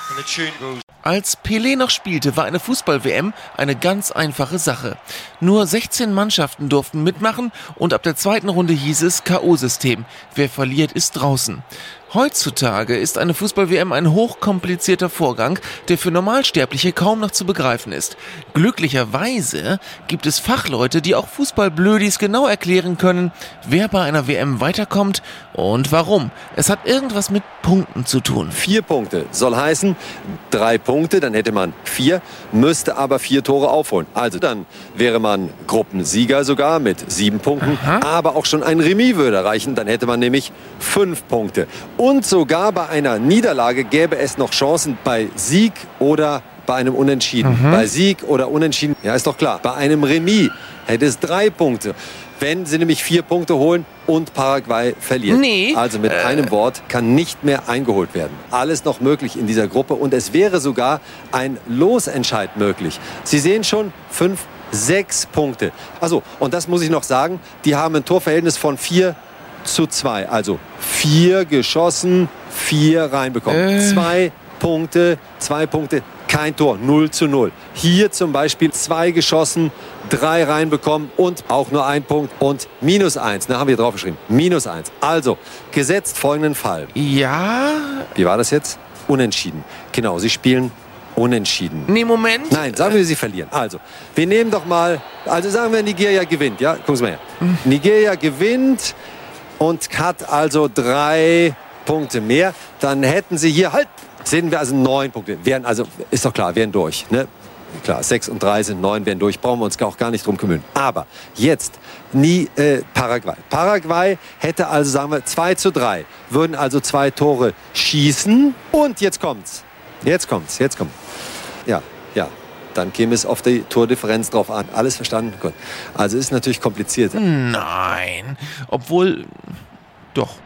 Als Pelé noch spielte, war eine Fußball-WM eine ganz einfache Sache. Nur 16 Mannschaften durften mitmachen und ab der zweiten Runde hieß es K.O.-System. Wer verliert, ist draußen. Heutzutage ist eine Fußball-WM ein hochkomplizierter Vorgang, der für Normalsterbliche kaum noch zu begreifen ist. Glücklicherweise gibt es Fachleute, die auch Fußballblödis genau erklären können, wer bei einer WM weiterkommt und warum. Es hat irgendwas mit Punkten zu tun. 4 Punkte soll heißen 3 Punkte, dann hätte man 4, müsste aber 4 Tore aufholen. Also dann wäre man Gruppensieger sogar mit 7 Punkten, aber auch schon ein Remis würde reichen, dann hätte man nämlich 5 Punkte. Und sogar bei einer Niederlage gäbe es noch Chancen bei Sieg oder bei einem Unentschieden. Bei Sieg oder Unentschieden, ja ist doch klar, bei einem Remis hätte es 3 Punkte. Wenn sie nämlich 4 Punkte holen und Paraguay verliert. Also mit einem Wort kann nicht mehr eingeholt werden. Alles noch möglich in dieser Gruppe und es wäre sogar ein Losentscheid möglich. Sie sehen schon, 5, 6 Punkte. Also, und das muss ich noch sagen, die haben ein Torverhältnis von 4:2. Also 4 geschossen, 4 reinbekommen. 2 Punkte, kein Tor, 0:0. Hier zum Beispiel 2 geschossen, 3 reinbekommen und auch nur 1 Punkt und -1. Da haben wir draufgeschrieben, -1. Also, gesetzt folgenden Fall. Ja? Wie war das jetzt? Unentschieden. Genau, sie spielen unentschieden. Nee, Moment. Nein, sagen wir, sie verlieren. Also, wir nehmen doch mal, also sagen wir, Nigeria gewinnt. Ja, gucken Sie mal her. Nigeria gewinnt und hat also 3 Punkte mehr. Dann hätten sie hier, sehen wir also 9 Punkte. Wären also, ist doch klar, wären durch. Ne? Klar, 6 und 3 sind 9, wären durch. Brauchen wir uns auch gar nicht drum kümmern. Aber jetzt Paraguay. Paraguay hätte also, sagen wir, 2:3. Würden also 2 Tore schießen. Und jetzt kommt's. Jetzt kommt's. Ja. Dann käme es auf die Tordifferenz drauf an. Alles verstanden? Gut. Also ist natürlich kompliziert. Nein. Obwohl, doch.